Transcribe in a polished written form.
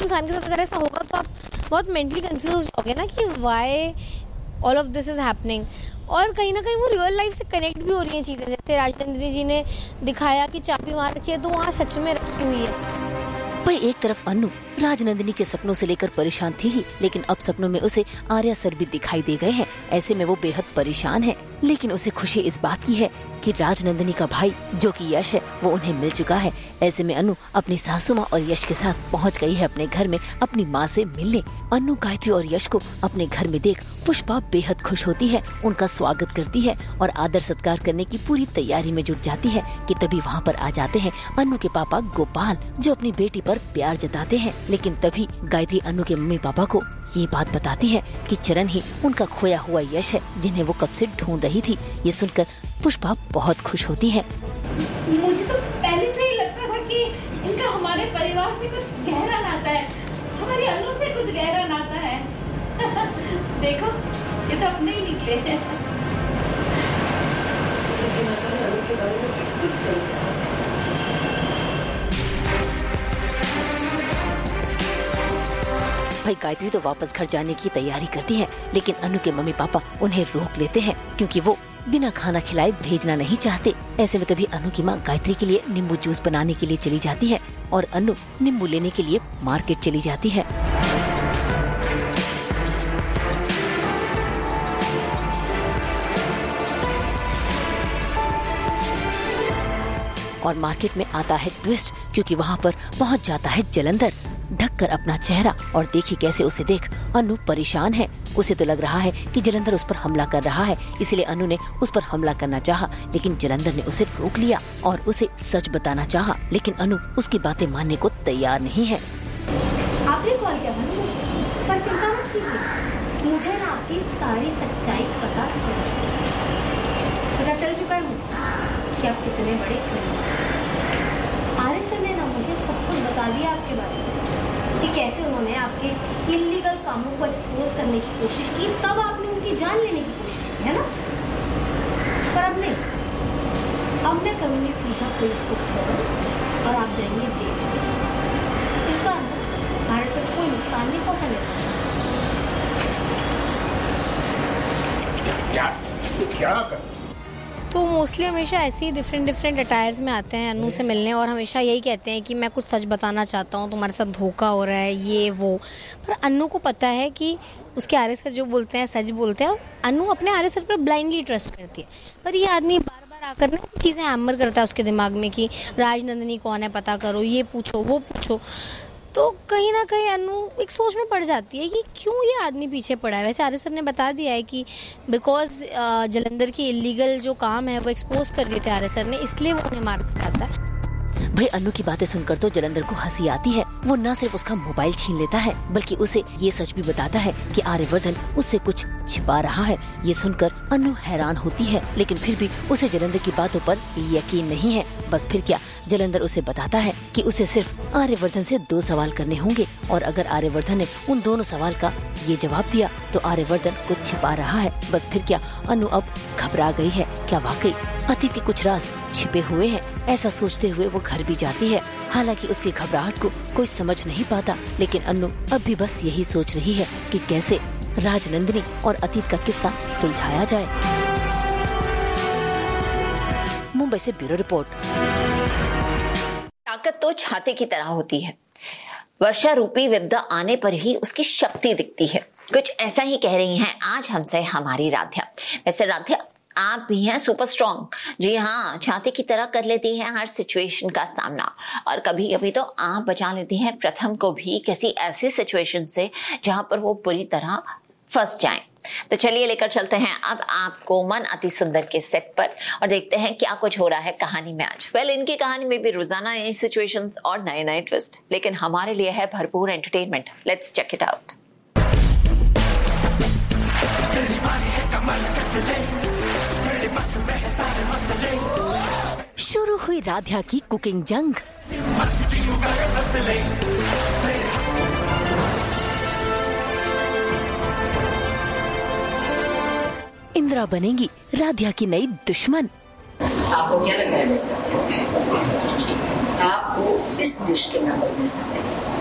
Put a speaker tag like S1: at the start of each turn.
S1: इंसान के साथ अगर ऐसा होगा तो आप बहुत मेंटली कंफ्यूज होगे ना कि why all of this is happening. और कहीं ना कहीं वो रियल लाइफ से कनेक्ट भी हो रही हैं चीज़ें, जैसे राजनंदिनी जी ने दिखाया कि चाबी वहाँ रखी है तो वहाँ सच में रखी हुई है।
S2: वही एक तरफ अन्नू राजनंदिनी के सपनों से लेकर परेशान थी ही, लेकिन अब सपनों में उसे आर्या सर भी दिखाई दे गए हैं। ऐसे में वो बेहद परेशान है, लेकिन उसे खुशी इस बात की है कि राजनंदिनी का भाई जो कि यश है वो उन्हें मिल चुका है। ऐसे में अन्नू अपनी सासू माँ और यश के साथ पहुँच गई है अपने घर में अपनी माँ से मिलने। अन्नू, गायत्री और यश को अपने घर में देख पुष्पा बेहद खुश होती है, उनका स्वागत करती है और आदर सत्कार करने की पूरी तैयारी में जुट जाती है कि तभी वहाँ पर आ जाते हैं अन्नू के पापा गोपाल, जो अपनी बेटी पर प्यार जताते हैं। लेकिन तभी गायत्री अन्नू के मम्मी पापा को ये बात बताती है कि चरण ही उनका खोया हुआ यश है जिन्हें वो कब से ढूंढ रही थी। ये सुनकर पुष्पा बहुत खुश होती है।
S3: मुझे तो पहले से ही लगता था कि इनका हमारे परिवार से कुछ गहरा नाता है, हमारी अन्नू से कुछ गहरा नाता है। देखो ये तो अपने ही निकले हैं।
S2: भाई गायत्री तो वापस घर जाने की तैयारी करती है, लेकिन अन्नू के मम्मी पापा उन्हें रोक लेते हैं क्योंकि वो बिना खाना खिलाए भेजना नहीं चाहते। ऐसे में तभी अन्नू की माँ गायत्री के लिए नींबू जूस बनाने के लिए चली जाती है और अन्नू नींबू लेने के लिए मार्केट चली जाती है। और मार्केट में आता है ट्विस्ट, क्योंकि वहाँ पर पहुँच जाता है जलंधर ढककर अपना चेहरा, और देखिए कैसे उसे देख अन्नू परेशान है। उसे तो लग रहा है कि जलंधर उस पर हमला कर रहा है, इसलिए अन्नू ने उस पर हमला करना चाहा, लेकिन जलंधर ने उसे रोक लिया और उसे सच बताना चाहा, लेकिन अन्नू उसकी बातें मानने को तैयार नहीं है।
S3: आपने कॉल किया था ना, पर चिंता मत कीजिए, मुझे ना आपकी सारी सच्चाई पता चल चुका है मुझे कि आप कितने बड़े आर्य सर ने ना मुझे सब कुछ बता दिया आपके बारे में कि कैसे उन्होंने आपके इल्लीगल कामों को एक्सपोज करने की कोशिश की, तब आपने उनकी जान लेने की कोशिश की है ना। पर अब नहीं, अब मैं करूँगी सीधा पुलिस को फोन और आप जाएंगे जेल। इस बार आर्य सर कोई नुकसान नहीं पहुँचाने।
S4: क्या कर?
S1: तो मोस्टली हमेशा ऐसे ही डिफरेंट अटायर्स में आते हैं अन्नू से मिलने और हमेशा यही कहते हैं कि मैं कुछ सच बताना चाहता हूँ, तुम्हारे साथ धोखा हो रहा है, ये वो। पर अन्नू को पता है कि उसके आर्य सर जो बोलते हैं सच बोलते हैं, और अन्नू अपने आर्य सर पर ब्लाइंडली ट्रस्ट करती है। पर ये आदमी बार बार आकर ना ऐसी चीज़ें हैमर करता है उसके दिमाग में कि राजनंदिनी कौन है पता करो, ये पूछो वो पूछो। तो कहीं ना कहीं अन्नू एक सोच में पड़ जाती है कि क्यों ये आदमी पीछे पड़ा है। वैसे आर्य सर ने बता दिया है कि बिकॉज जलंधर की इलीगल जो काम है वो एक्सपोज कर दिए थे आर्य सर ने, इसलिए वो उन्हें मार चाहता है।
S2: भाई अन्नू की बातें सुनकर तो जलंधर को हंसी आती है। वो न सिर्फ उसका मोबाइल छीन लेता है बल्कि उसे ये सच भी बताता है कि आर्यवर्धन उससे कुछ छिपा रहा है। ये सुनकर अन्नू हैरान होती है, लेकिन फिर भी उसे जलंधर की बातों पर यकीन नहीं है। बस फिर क्या, जलंधर उसे बताता है कि उसे सिर्फ आर्यवर्धन से 2 सवाल करने होंगे, और अगर आर्यवर्धन ने उन दोनों सवाल का ये जवाब दिया तो आर्यवर्धन कुछ छिपा रहा है। बस फिर क्या, अन्नू अब घबरा गई है। क्या वाकई अतीत के कुछ राज छिपे हुए हैं? ऐसा सोचते हुए वो घर भी जाती है। हालांकि उसकी घबराहट को कोई समझ नहीं पाता, लेकिन अन्नू अब भी बस यही सोच रही है कि कैसे राजनंदिनी और अतीत का किस्सा सुलझाया जाए। मुंबई से ब्यूरो रिपोर्ट।
S5: ताकत तो छाते की तरह होती है, वर्षा रूपी विपदा आने पर ही उसकी शक्ति दिखती है। कुछ ऐसा ही कह रही हैं आज हमसे हमारी राध्या। वैसे राध्या, आप भी हैं सुपर स्ट्रॉन्ग। जी हाँ, छाती की तरह कर लेती हैं हर सिचुएशन का सामना, और कभी कभी तो आप बचा लेती हैं प्रथम को भी किसी ऐसी सिचुएशन से जहां पर वो पूरी तरह फंस जाएं। तो चलिए लेकर चलते हैं अब आपको मन अति सुंदर के सेट पर और देखते हैं क्या कुछ हो रहा है कहानी में आज। इनकी कहानी में भी रोजाना नई सिचुएशंस और नए नए ट्विस्ट, लेकिन हमारे लिए है भरपूर entertainment. Let's check it out.
S2: शुरू हुई राध्या की कुकिंग जंग। इंदिरा बनेगी राध्या की नई दुश्मन।
S6: आपको क्या लग रहा है मिस्टर, आपको इस डिश के नंबर मिल सकते हैं?